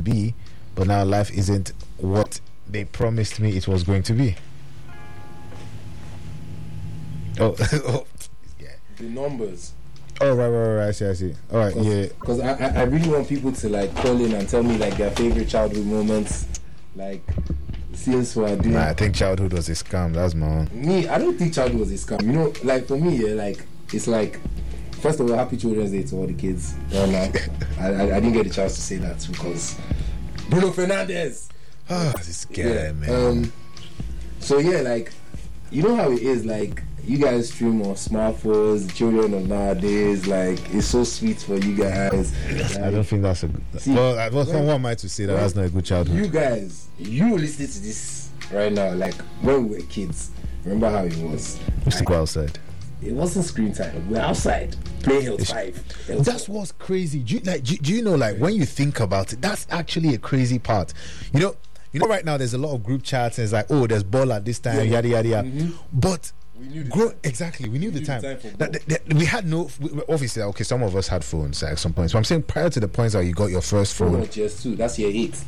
be, but now life isn't what they promised me it was going to be. Oh, yeah. The numbers. Oh, right. I see. All right, yeah. Because I really want people to like call in and tell me like their favorite childhood moments, like since we are doing. Nah, I think childhood was a scam. That's my own. Me, I don't think childhood was a scam. You know, like for me, yeah, like it's like first of all, happy Children's Day to all the kids. I didn't get the chance to say that because Bruno Fernandes. This guy, man. So yeah, like you know how it is, like. You guys stream on smartphones, the children of nowadays, like it's so sweet for you guys. Like, I don't think that's a good. What am I to say that that's not a good childhood? You guys, you listening to this right now, like when we were kids, remember how it was? We used to go outside. It wasn't screen time. We're outside playing Hill 5. That's what's crazy. Do you know, like when you think about it, that's actually a crazy part. You know, right now there's a lot of group chats and it's like, oh, there's ball at this time, yada yada yada. Mm-hmm. But we knew exactly. We knew the time. We had no. Obviously, okay. Some of us had phones at some points. But I'm saying prior to the points that you got your first phone. GS2. That's year 8.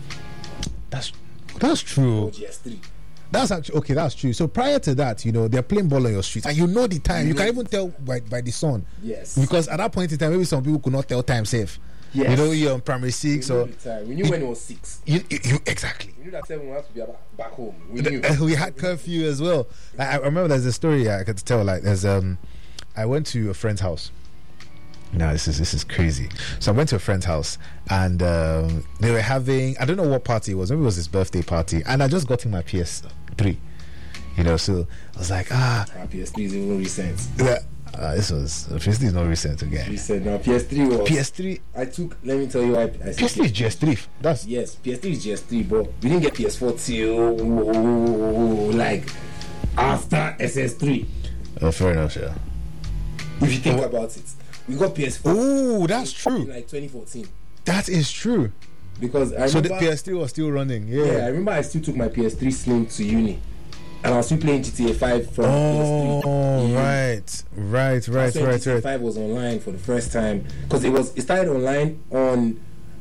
That's true. GS3. That's actually okay. That's true. So prior to that, they're playing ball on your street, and you know the time. You can even tell by the sun. Yes. Because at that point in time, maybe some people could not tell time safe. Yes. You're on primary 6 or. We knew when it was 6. You exactly. We knew that 7 we had to be back home. We knew. We had curfew as well. I remember there's a story I could tell. Like there's I went to a friend's house. Now this is crazy. So I went to a friend's house and they were having, I don't know what party it was. Maybe it was his birthday party, and I just got in my PS3. So I was like, PS3 is even recent. Yeah. This was PS3 is not recent again. Recent. Now PS3 was PS3. I took. Let me tell you why. PS3 is GS3. Yes, PS3 is GS3, but we didn't get PS4 till like after SS3. Oh, fair enough, yeah. If you think about it, we got PS4. Oh, that's true. In like 2014. That is true. Because I remember, so the PS3 was still running. Yeah, I remember I still took my PS3 Slim to uni. And I was still playing GTA 5 from PS3. Oh, right. GTA 5 was online for the first time because it started online on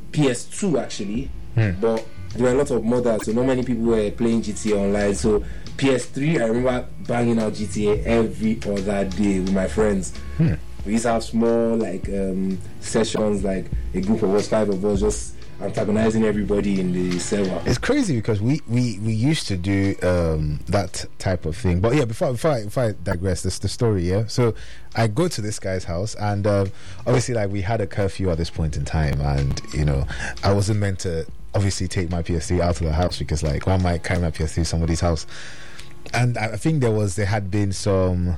PS2 actually, but there were a lot of modders, so not many people were playing GTA online. So PS3, I remember banging out GTA every other day with my friends. We used to have small like sessions, like a group of us, 5 of us, just antagonizing everybody in the server. It's crazy because we used to do that type of thing. But yeah, before I digress, this the story. Yeah, so I go to this guy's house, and obviously, like we had a curfew at this point in time, and I wasn't meant to obviously take my PS3 out of the house because like one might carry my PS3 to somebody's house, and I think there had been some,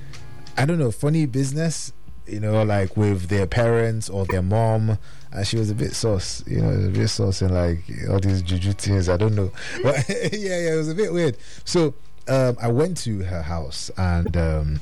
I don't know, funny business. Like with their parents or their mom, and she was a bit sauce, a bit sauce and like all these juju things, I don't know. But yeah, it was a bit weird. So I went to her house and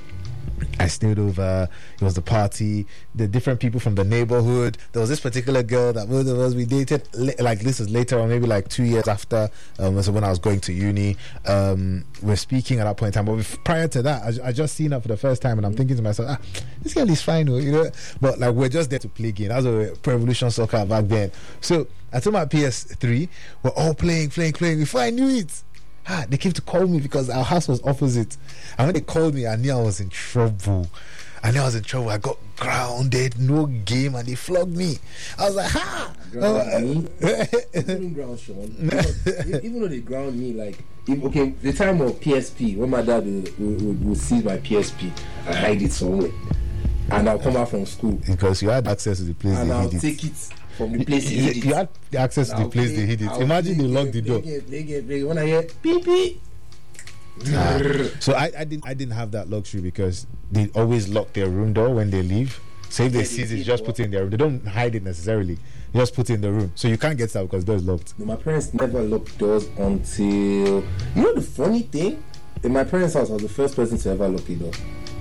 I stayed over. It was the party, the different people from the neighborhood. There was this particular girl that both of us we dated. Like this is later on, maybe like 2 years after. So when I was going to uni, we're speaking at that point in time. But prior to that, I just seen her for the first time, and I'm thinking to myself, this girl is fine, But like we're just there to play game. That was a Pro Evolution Soccer back then. So I took my PS3. We're all playing. Before I knew it, they came to call me because our house was opposite. And when they called me, I knew I was in trouble. I got grounded, no game, and they flogged me. I was like, Ground me? Ground Sean. Even though they ground me, like, the time of PSP, when my dad would seize my PSP, I hide it somewhere. And I'll come out from school. Because you had access to the place and they I'll hid take it. From the place they hid it. You had access to the place they hid it. Imagine they locked the door. When I hear beep beep. So I didn't have that luxury because they always lock their room door when they leave. So if they seize it, just put it in their room. They don't hide it necessarily. They just put it in the room. So you can't get out because the door is locked. No, my parents never locked doors until... the funny thing? In my parents' house, I was the first person to ever lock a door.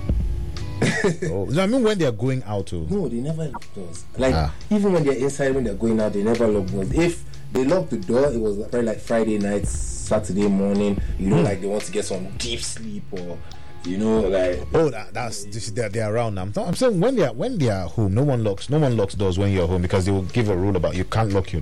I mean when they are going out too. No, they never lock doors. Like even when they're inside, when they're going out, they never lock doors. If they lock the door, it was probably like Friday night, Saturday morning, like they want to get some deep sleep or like they're around now. I'm saying when they are home, no one locks doors when you're home because they will give a rule about you can't lock your